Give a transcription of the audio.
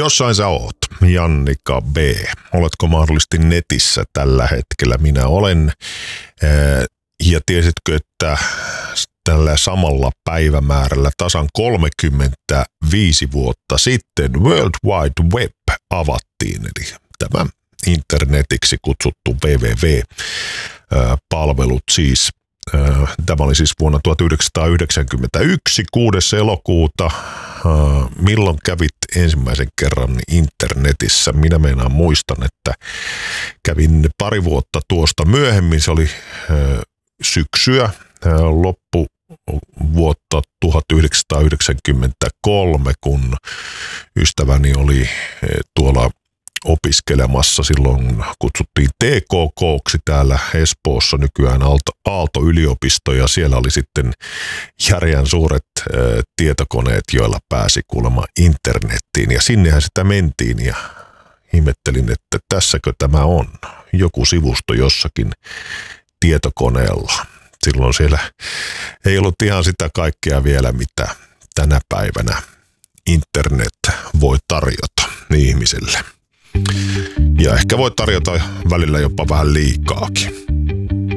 Jossain sä oot, Jannika B. Oletko mahdollisesti netissä tällä hetkellä? Minä olen. Ja tiesitkö, että tällä samalla päivämäärällä tasan 35 vuotta sitten World Wide Web avattiin, eli tämä internetiksi kutsuttu www-palvelut siis. Tämä oli siis vuonna 1991, 6. elokuuta. Milloin kävit ensimmäisen kerran internetissä? Minä meinaan muistan, että kävin pari vuotta tuosta myöhemmin. Se oli syksyä, loppuvuotta 1993, kun ystäväni oli tuolla opiskelemassa. Silloin kutsuttiin TKK:ksi täällä Espoossa, nykyään Aalto-yliopisto, ja siellä oli sitten järjän suuret tietokoneet, joilla pääsi kuulemma internettiin, ja sinnehän sitä mentiin, ja ihmettelin, että tässäkö tämä on, joku sivusto jossakin tietokoneella. Silloin siellä ei ollut ihan sitä kaikkea vielä, mitä tänä päivänä internet voi tarjota ihmisille. Ja ehkä voi tarjota välillä jopa vähän liikaakin.